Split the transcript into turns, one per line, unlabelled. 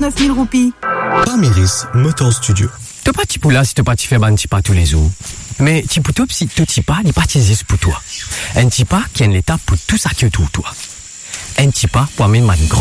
69 000 roupies.
Parmiris Motor Studio.
T'as pas petit là si t'as pas fait ban petit pas tous les jours. Mais petit pour toi, si tout petit pas, il pas pour toi. Un petit pas qui est une étape pour tout ça que tout toi. Un petit pas pour amener ma